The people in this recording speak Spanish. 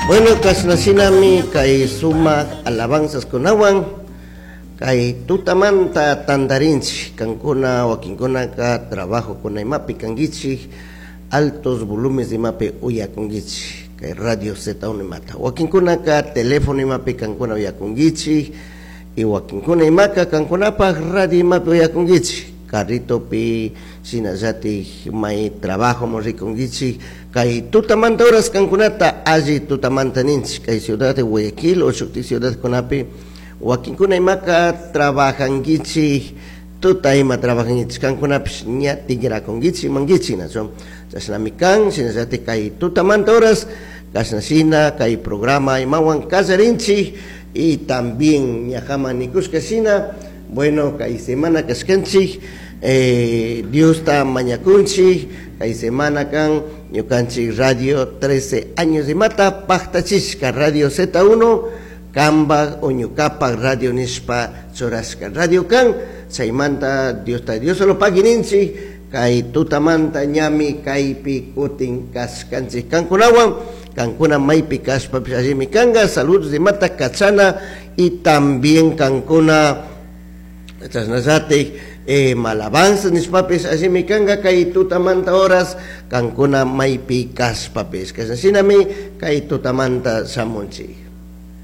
Bueno, kasnasinami kay sumak alabanzas kunawan kay tutamanta tandarinchi kankuna wakinkuna ka trabajo kuna imapi kangichi altos volúmenes de imapi uyakungichi kay radio Z1 mata wakinkuna ka teléfono imapi kankuna uyakungichi y wakinkuna imaka kankunapa radio imapi uyakungichi carrito pi sinazati may trabajo morikungichi kay tutamanta horas kankunata allí tutamanta ninchi kay ciudad de Guayaquil o shukti ciudad kunapi wakinkuna imaka trabajangichi tutaima trabajangichi kankunapish nya tigrakungichi mangichi naso chasnamikan sinazati kay tutamanta horas kasnasina kay programa imawan kasarinchi y también ñajama nikuskasina bueno kay semana kaskanchi Dios ta mañakunchi kay semana kan ñukanchi radio 13 años de mata pachtachishka radio Z1 kamba o ñukapa radio nispa chorashka radio kan chaymanta Dios solo pagininchi kay tutamanta ñami kaypi kutin kaskanchi kankunawan kankuna maypi kashpa allimi kanga saludos de mata kachana y también kankuna chasnasate malabanzas nispapis allimi kanga kay tutamanta horas kankuna maypi kaspapis kasasinami kay tutamanta samunchi